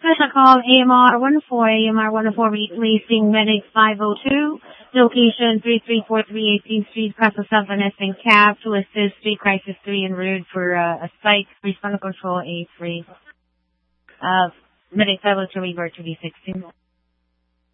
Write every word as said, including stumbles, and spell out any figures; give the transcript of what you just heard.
special call A M R one four, A M R one four replacing Medic five oh two, location three three four three eighteenth Street, Castle seven, S in Cap, to assist three Crisis three en route for uh, a site, respond control A three. Uh, Medic five oh two, revert to B sixteen.